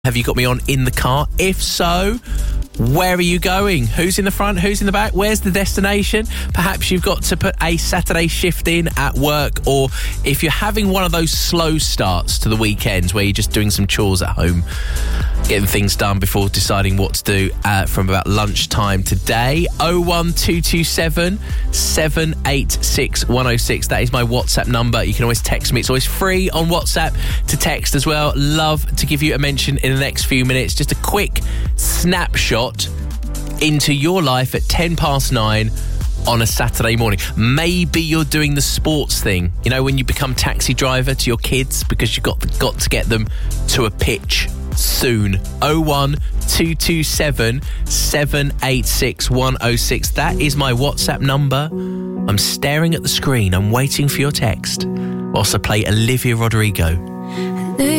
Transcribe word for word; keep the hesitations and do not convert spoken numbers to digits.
Have you got me on in the car? If so, where are you going? Who's in the front? Who's in the back? Where's the destination? Perhaps you've got to put a Saturday shift in at work, or if you're having one of those slow starts to the weekends where you're just doing some chores at home, getting things done before deciding what to do uh, from about lunchtime today. oh one two two seven, seven eight six, one oh six. That is my WhatsApp number. You can always text me. It's always free on WhatsApp to text as well. Love to give you a mention in the next few minutes. Just a quick snapshot into your life at ten past nine on a Saturday morning. Maybe you're doing the sports thing. You know, when you become taxi driver to your kids because you've got, got to get them to a pitch soon. oh one two two seven, seven eight six, one oh six. That is my WhatsApp number. I'm staring at the screen. I'm waiting for your text whilst I play Olivia Rodrigo.